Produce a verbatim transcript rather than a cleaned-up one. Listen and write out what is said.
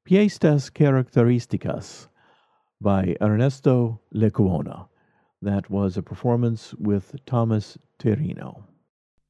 Fiestas Características by Ernesto Lecuona. That was a performance with Thomas Terino.